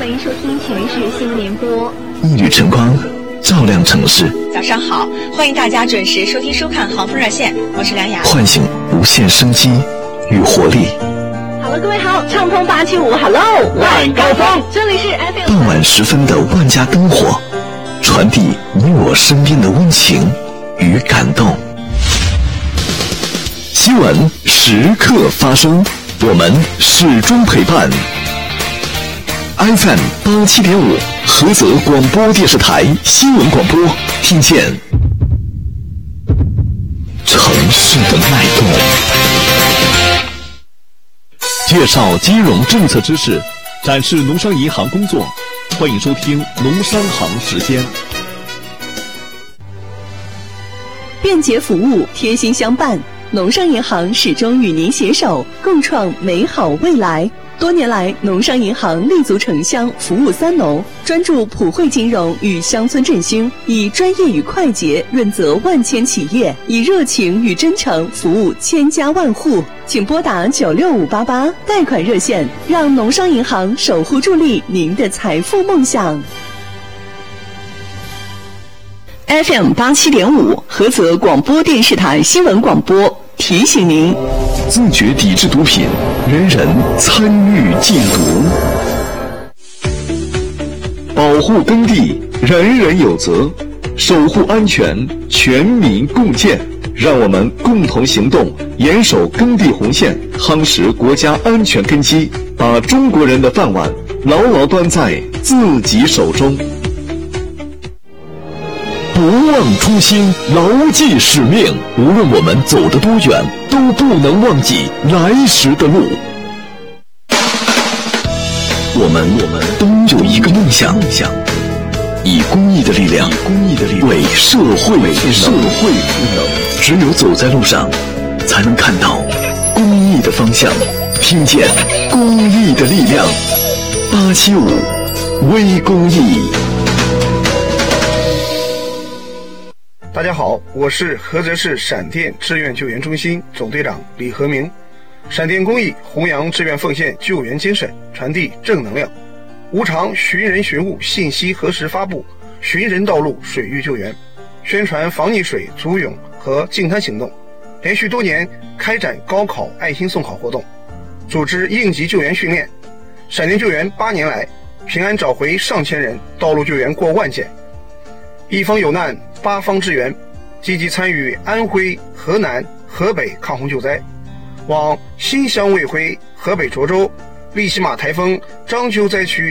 欢迎收听全市新闻联播。 一缕晨光照亮城市。 早上好，欢迎大家准时收听收看航风热线，我是梁雅， 唤醒无限生机与活力。 好了，各位好，畅通875 Hello 晚高峰，这里是 FM。 傍晚时分的万家灯火，传递你我身边的温情与感动。新闻时刻发生，我们始终陪伴。FM 87.5菏泽广播电视台新闻广播，听见城市的脉动。介绍金融政策知识，展示农商银行工作，欢迎收听农商行时间。 便捷服务，贴心相伴，农商银行始终与您携手，共创美好未来。多年来，农商银行立足城乡，服务三农，专注普惠金融与乡村振兴，以专业与快捷润泽万千企业，以热情与真诚服务千家万户。请拨打96588贷款热线，让农商银行守护助力您的财富梦想。FM 87.5菏泽广播电视台新闻广播提醒您： 自觉抵制毒品，人人参与禁毒。保护耕地，人人有责；守护安全，全民共建。让我们共同行动，严守耕地红线，夯实国家安全根基，把中国人的饭碗牢牢端在自己手中。不忘初心，牢记使命。无论我们走得多远，都不能忘记来时的路。我们都有一个梦想，以公益的力量为社会赋能。只有走在路上，才能看到公益的方向，听见公益的力量。875微公益。 大家好，我是菏泽市闪电志愿救援中心总队长李和明。闪电公益弘扬志愿奉献救援精神，传递正能量。无偿寻人寻物信息核实发布，寻人道路水域救援，宣传防溺水、足泳和净滩行动。连续多年开展高考爱心送考活动，组织应急救援训练。闪电救援8年来，平安找回上千人，道路救援过万件。一方有难8方支援，积极参与安徽、河南、河北抗洪救灾。往新乡卫辉、河北涿州、利西马台风漳州灾区